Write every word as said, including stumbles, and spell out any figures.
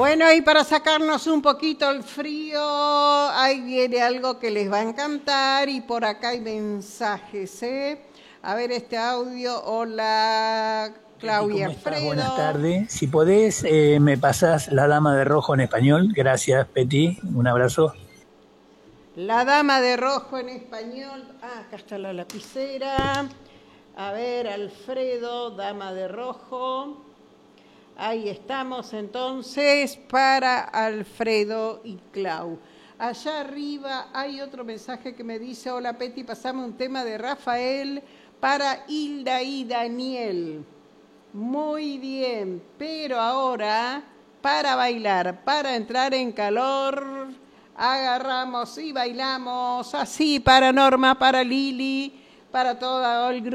Bueno, y para sacarnos un poquito el frío, ahí viene algo que les va a encantar y por acá hay mensajes, ¿eh? A ver este audio. Hola, Claudia ¿Cómo estás? Alfredo. Buenas tardes. Si podés, eh, me pasás La Dama de Rojo en español. Gracias, Peti. Un abrazo. La Dama de Rojo en español. Ah, acá está la lapicera. A ver, Alfredo, Dama de Rojo. Ahí estamos entonces para Alfredo y Clau. Allá arriba hay otro mensaje que me dice: hola Peti, pasame un tema de Rafael para Hilda y Daniel. Muy bien, pero ahora para bailar, para entrar en calor, agarramos y bailamos así para Norma, para Lili, para todo el grupo.